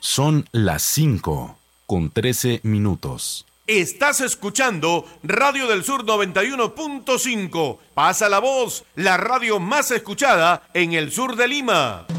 Son las 5:13. Estás escuchando Radio del Sur 91.5. Pasa la voz, la radio más escuchada en el sur de Lima.